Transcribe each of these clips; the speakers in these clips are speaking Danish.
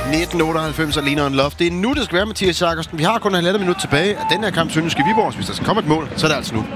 1998 alene on love. Det er nu, det skal være, Mathias Jakobsen. Vi har kun 1,5 minut tilbage af den her kamp Sønderjyske Viborg. Hvis der skal komme et mål, så er det altså nu.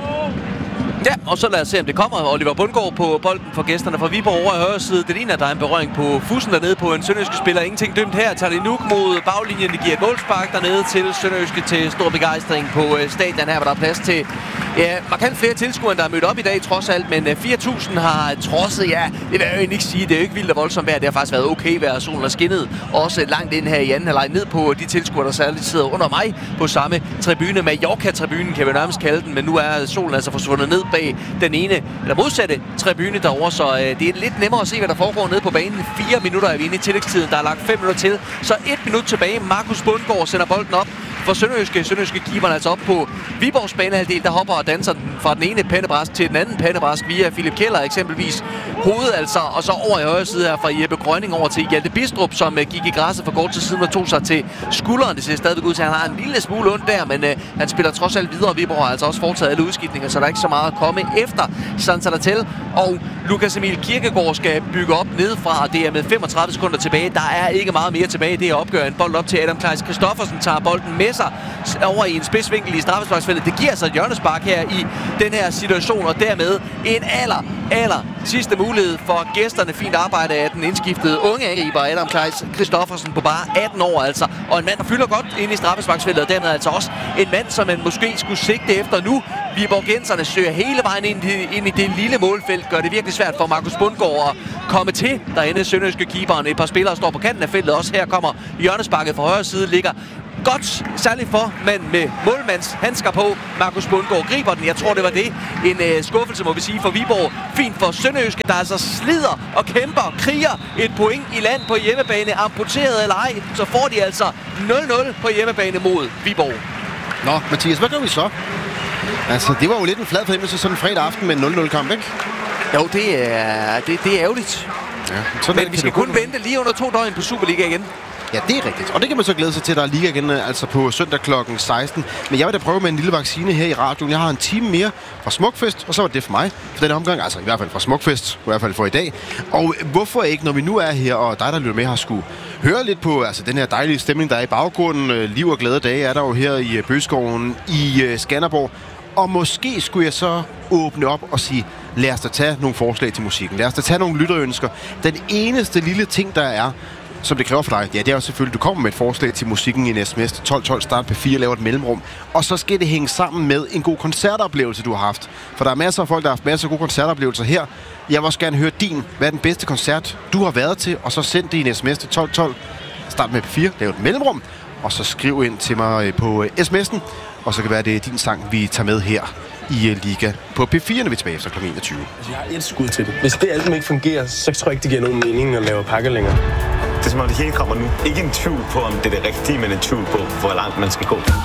Ja, og så lad os se, om det kommer. Oliver Bundgaard på bolden for gæsterne fra Viborg over i højre side. Det ligner, der er en berøring på fussen dernede på en Sønderjyske spiller. Ingenting dømt her. Tager det nu mod baglinjen. Det giver et målspark dernede til Sønderjyske til stor begejstring på stadion her, hvor der er plads til markant flere tilskuere, der er mødt op i dag, trods alt. Men 4.000 har trodset, ja, det vil jeg jo ikke sige. Det er jo ikke vildt og voldsomt vejr. Det har faktisk været okay vejr. Solen har skinnet også langt ind her i anden halvleg ned på de tilskuere, der særligt sidder under mig på samme tribune. Mallorca-tribunen kan vi nærmest kalde den, men nu er solen altså forsvundet ned bag den ene, eller modsatte tribune derovre, så det er lidt nemmere at se, hvad der foregår nede på banen. 4 minutter er vi inde i tillægstiden. Der er lagt 5 minutter til, så 1 minut tilbage. Markus Bundgaard sender bolden op for Sønderjyske keeperen altså op på Viborgs banehalvdel, der hopper og danser den fra den ene pandebræsk til den anden pandebræsk via Philip Keller eksempelvis. Hovedet altså, og så over i højre side her fra Jeppe Grønning over til Hjalte Bistrup, som gik i græsset for kort til siden og tog sig til skulderen. Det ser stadigvæk ud til, at han har en lille smule ondt der, men han spiller trods alt videre. Viborg har altså også foretaget alle udskiftninger, så der er ikke så meget at komme efter Santander. Og Lukas Emil Kirkegaard skal bygge op nedefra, og det er med 35 sekunder tilbage. Der er ikke meget mere tilbage. Det er opgør en bold op til Adam Kleis Christoffersen, tager bolden med sig over i en spidsvinkel i straffesparksfeltet. Det giver altså et hjørnespark her i den her situation, og dermed en aller sidste mulighed for gæsterne. Fint arbejde af den indskiftede unge angriber Adam Kleis Christoffersen på bare 18 år altså, og en mand, der fylder godt ind i straffesparksfeltet, og dermed altså også en mand, som man måske skulle sigte efter nu. Viborgenserne søger hele vejen ind i det lille målfelt, gør det virkelig svært for Markus Bundgaard at komme til derinde. Sønderjyske keeperen, et par spillere står på kanten af feltet, også her kommer hjørnesparket fra højre side, ligger godt, særligt for mand med målmands handsker på. Markus Bundgaard griber den. Jeg tror, det var det. En skuffelse, må vi sige, for Viborg. Fint for Sønderjyske, der altså slider og kæmper, kriger et point i land på hjemmebane. Amputeret eller ej, så får de altså 0-0 på hjemmebane mod Viborg. Nå, Mathias, hvad gør vi så? Altså, det var jo lidt en flad fornemmelse sådan en fredag aften med en 0-0-kamp, ikke? Jo, det er ærgerligt. Ja, men vi skal kun vente lige under 2 døgn på Superliga igen. Ja, det er rigtigt. Og det kan man så glæde sig til, at der er liga igen, altså på søndag kl. 16. Men jeg vil da prøve med en lille vaccine her i radioen. Jeg har en time mere fra Smukfest, og så var det for mig for den omgang. Altså i hvert fald fra Smukfest, i hvert fald for i dag. Og hvorfor ikke, når vi nu er her, og dig, der lytter med, har skulle høre lidt på altså, den her dejlige stemning, der er i baggrunden. Liv og glade dage er der jo her i Bøgeskoven i Skanderborg. Og måske skulle jeg så åbne op og sige, lad os da tage nogle forslag til musikken. Lad os da tage nogle lytterønsker. Den eneste lille ting, der er, som det kræver for dig, ja, det er jo selvfølgelig, du kommer med et forslag til musikken i en sms 1212 start på 4, laver et mellemrum, og så skal det hænge sammen med en god koncertoplevelse, du har haft. For der er masser af folk, der har haft masser af gode koncertoplevelser her. Jeg vil også gerne høre din. Hvad er den bedste koncert, du har været til? Og så send det i en sms til 1212 start med 4, laver et mellemrum, og så skriv ind til mig på sms'en, og så kan det være, det er din sang, vi tager med her i Liga på P4, når vi er tilbage efter kl. 21. Altså, jeg har et skud til det. Hvis det album ikke fungerer, så tror jeg ikke, det giver nogen mening at lave pakke længere. Det er som om det hele kommer nu. Ikke en tvivl på, om det er det rigtige, men en tvivl på, hvor langt man skal gå. Jeg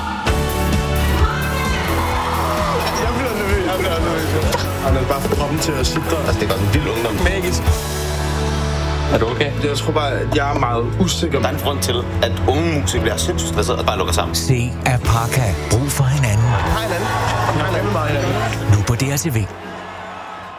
bliver nervøs. Han er bare for kroppen til at sidde der. Altså, det er godt en vild ungdom. Magisk. Er du okay? Jeg tror bare, at jeg er meget usikker. Der er en grund til, at unge musikere bliver sindssygt stresset og bare lukker sammen. Se Apaka. Brug for hinanden. Hej hinanden. Nu på DRTV.